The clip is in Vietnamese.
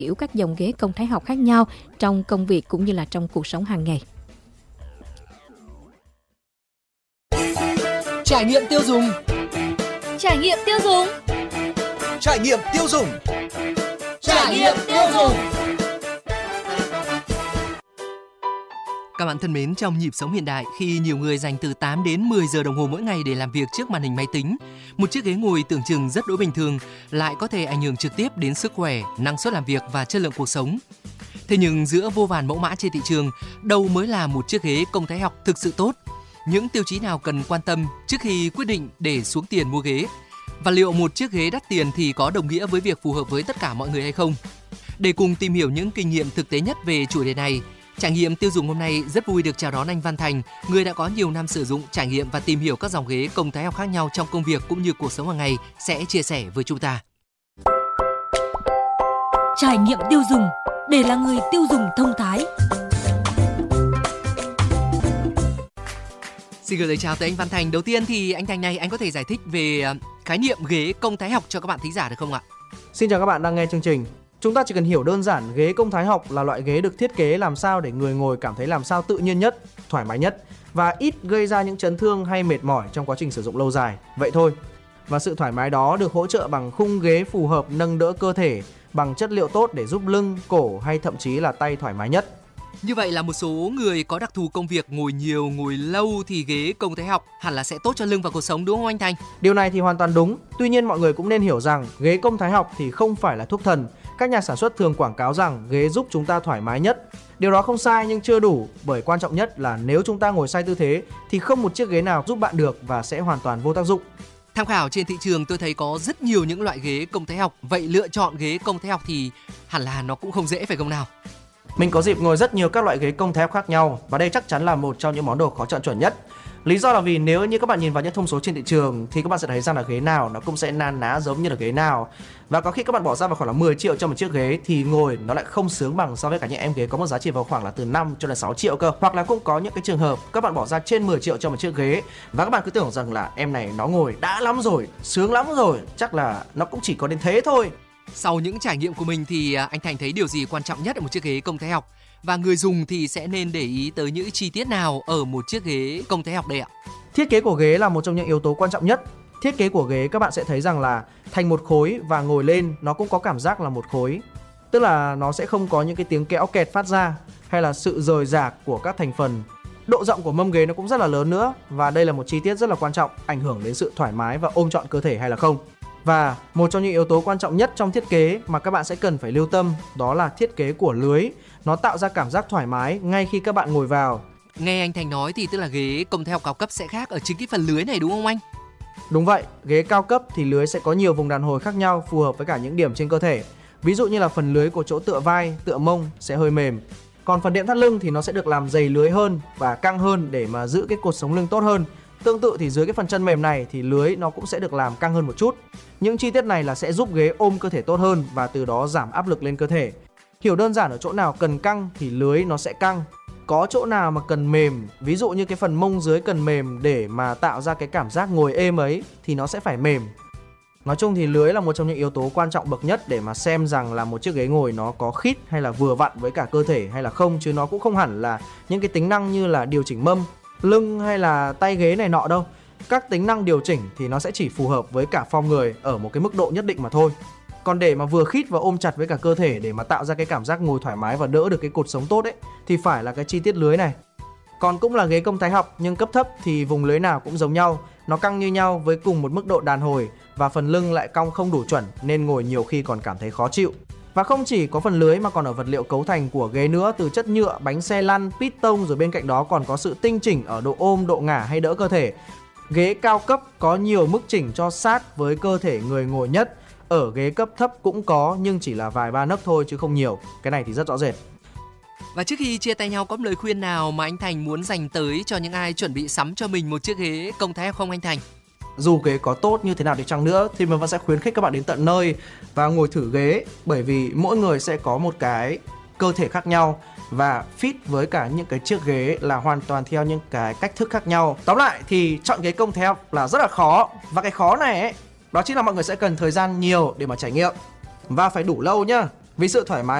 hiểu các dòng ghế công thái học khác nhau trong công việc cũng như là trong cuộc sống hàng ngày. Trải nghiệm tiêu dùng. Trải nghiệm tiêu dùng. Trải nghiệm tiêu dùng. Trải nghiệm tiêu dùng. Các bạn thân mến, trong nhịp sống hiện đại, khi nhiều người dành từ 8 đến 10 giờ đồng hồ mỗi ngày để làm việc trước màn hình máy tính, một chiếc ghế ngồi tưởng chừng rất đỗi bình thường lại có thể ảnh hưởng trực tiếp đến sức khỏe, năng suất làm việc và chất lượng cuộc sống. Thế nhưng giữa vô vàn mẫu mã trên thị trường, đâu mới là một chiếc ghế công thái học thực sự tốt? Những tiêu chí nào cần quan tâm trước khi quyết định để xuống tiền mua ghế? Và liệu một chiếc ghế đắt tiền thì có đồng nghĩa với việc phù hợp với tất cả mọi người hay không? Để cùng tìm hiểu những kinh nghiệm thực tế nhất về chủ đề này, Trải nghiệm tiêu dùng hôm nay rất vui được chào đón anh Văn Thành, người đã có nhiều năm sử dụng, trải nghiệm và tìm hiểu các dòng ghế công thái học khác nhau trong công việc cũng như cuộc sống hàng ngày, sẽ chia sẻ với chúng ta. Trải nghiệm tiêu dùng để là người tiêu dùng thông thái. Xin gửi lời chào tới anh Văn Thành. Đầu tiên thì anh Thành này, anh có thể giải thích về khái niệm ghế công thái học cho các bạn thính giả được không ạ? Xin chào các bạn đang nghe chương trình. Chúng ta chỉ cần hiểu đơn giản ghế công thái học là loại ghế được thiết kế làm sao để người ngồi cảm thấy làm sao tự nhiên nhất, thoải mái nhất và ít gây ra những chấn thương hay mệt mỏi trong quá trình sử dụng lâu dài. Vậy thôi. Và sự thoải mái đó được hỗ trợ bằng khung ghế phù hợp nâng đỡ cơ thể, bằng chất liệu tốt để giúp lưng, cổ hay thậm chí là tay thoải mái nhất. Như vậy là một số người có đặc thù công việc ngồi nhiều, ngồi lâu thì ghế công thái học hẳn là sẽ tốt cho lưng và cuộc sống, đúng không anh Thành? Điều này thì hoàn toàn đúng. Tuy nhiên mọi người cũng nên hiểu rằng ghế công thái học thì không phải là thuốc thần. Các nhà sản xuất thường quảng cáo rằng ghế giúp chúng ta thoải mái nhất. Điều đó không sai nhưng chưa đủ, bởi quan trọng nhất là nếu chúng ta ngồi sai tư thế thì không một chiếc ghế nào giúp bạn được và sẽ hoàn toàn vô tác dụng. Tham khảo trên thị trường tôi thấy có rất nhiều những loại ghế công thái học. Vậy lựa chọn ghế công thái học thì hẳn là nó cũng không dễ phải không nào? Mình có dịp ngồi rất nhiều các loại ghế công thái học khác nhau và đây chắc chắn là một trong những món đồ khó chọn chuẩn nhất. Lý do là vì nếu như các bạn nhìn vào những thông số trên thị trường thì các bạn sẽ thấy rằng là ghế nào nó cũng sẽ na ná giống như là ghế nào. Và có khi các bạn bỏ ra vào khoảng là 10 triệu cho một chiếc ghế thì ngồi nó lại không sướng bằng so với cả những em ghế có một giá trị vào khoảng là từ 5 cho đến 6 triệu cơ. Hoặc là cũng có những cái trường hợp các bạn bỏ ra trên 10 triệu cho một chiếc ghế và các bạn cứ tưởng rằng là em này nó ngồi đã lắm rồi, sướng lắm rồi, chắc là nó cũng chỉ có đến thế thôi. Sau những trải nghiệm của mình thì anh Thành thấy điều gì quan trọng nhất ở một chiếc ghế công thái học? Và người dùng thì sẽ nên để ý tới những chi tiết nào ở một chiếc ghế công thái học đây ạ? Thiết kế của ghế là một trong những yếu tố quan trọng nhất. Thiết kế của ghế các bạn sẽ thấy rằng là thành một khối và ngồi lên nó cũng có cảm giác là một khối. Tức là nó sẽ không có những cái tiếng kéo kẹt phát ra hay là sự rời rạc của các thành phần. Độ rộng của mâm ghế nó cũng rất là lớn nữa và đây là một chi tiết rất là quan trọng, ảnh hưởng đến sự thoải mái và ôm trọn cơ thể hay là không. Và một trong những yếu tố quan trọng nhất trong thiết kế mà các bạn sẽ cần phải lưu tâm đó là thiết kế của lưới. Nó tạo ra cảm giác thoải mái ngay khi các bạn ngồi vào. Nghe anh Thành nói thì tức là ghế công thái học cao cấp sẽ khác ở chính cái phần lưới này đúng không anh? Đúng vậy, ghế cao cấp thì lưới sẽ có nhiều vùng đàn hồi khác nhau phù hợp với cả những điểm trên cơ thể. Ví dụ như là phần lưới của chỗ tựa vai, tựa mông sẽ hơi mềm. Còn phần đệm thắt lưng thì nó sẽ được làm dày lưới hơn và căng hơn để mà giữ cái cột sống lưng tốt hơn. Tương tự thì dưới cái phần chân mềm này thì lưới nó cũng sẽ được làm căng hơn một chút. Những chi tiết này là sẽ giúp ghế ôm cơ thể tốt hơn và từ đó giảm áp lực lên cơ thể. Hiểu đơn giản ở chỗ nào cần căng thì lưới nó sẽ căng. Có chỗ nào mà cần mềm, ví dụ như cái phần mông dưới cần mềm để mà tạo ra cái cảm giác ngồi êm ấy thì nó sẽ phải mềm. Nói chung thì lưới là một trong những yếu tố quan trọng bậc nhất để mà xem rằng là một chiếc ghế ngồi nó có khít hay là vừa vặn với cả cơ thể hay là không, chứ nó cũng không hẳn là những cái tính năng như là điều chỉnh mâm, lưng hay là tay ghế này nọ đâu. Các tính năng điều chỉnh thì nó sẽ chỉ phù hợp với cả form người ở một cái mức độ nhất định mà thôi. Còn để mà vừa khít và ôm chặt với cả cơ thể để mà tạo ra cái cảm giác ngồi thoải mái và đỡ được cái cột sống tốt ấy thì phải là cái chi tiết lưới này. Còn cũng là ghế công thái học nhưng cấp thấp thì vùng lưới nào cũng giống nhau, nó căng như nhau với cùng một mức độ đàn hồi và phần lưng lại cong không đủ chuẩn nên ngồi nhiều khi còn cảm thấy khó chịu. Và không chỉ có phần lưới mà còn ở vật liệu cấu thành của ghế nữa, từ chất nhựa, bánh xe lăn, piston rồi bên cạnh đó còn có sự tinh chỉnh ở độ ôm, độ ngả hay đỡ cơ thể. Ghế cao cấp có nhiều mức chỉnh cho sát với cơ thể người ngồi nhất. Ở ghế cấp thấp cũng có nhưng chỉ là vài ba nấc thôi chứ không nhiều. Cái này thì rất rõ rệt. Và trước khi chia tay nhau có một lời khuyên nào mà anh Thành muốn dành tới cho những ai chuẩn bị sắm cho mình một chiếc ghế công thái học không anh Thành? Dù ghế có tốt như thế nào đi chăng nữa thì mình vẫn sẽ khuyến khích các bạn đến tận nơi và ngồi thử ghế, bởi vì mỗi người sẽ có một cái cơ thể khác nhau và fit với cả những cái chiếc ghế là hoàn toàn theo những cái cách thức khác nhau. Tóm lại thì chọn ghế công thái học là rất là khó, và cái khó này ấy, đó chính là mọi người sẽ cần thời gian nhiều để mà trải nghiệm và phải đủ lâu nhá. Vì sự thoải mái